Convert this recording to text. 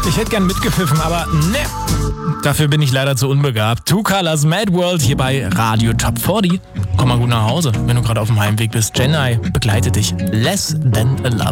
Ich hätte gern mitgepfiffen, aber ne. Dafür bin ich leider zu unbegabt. Two Colors Mad World hier bei Radio Top 40. Komm mal gut nach Hause, wenn du gerade auf dem Heimweg bist. Jenai begleitet dich. Less Than a Love.